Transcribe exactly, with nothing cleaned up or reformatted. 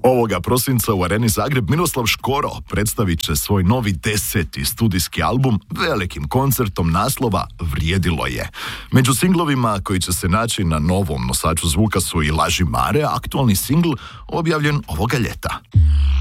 Ovoga prosinca u Areni Zagreb Miroslav Škoro predstavit će svoj novi deseti studijski album velikim koncertom naslova Vrijedilo je. Među singlovima koji će se naći na novom nosaču zvuka su i Laži Mare, aktualni singl objavljen ovoga ljeta.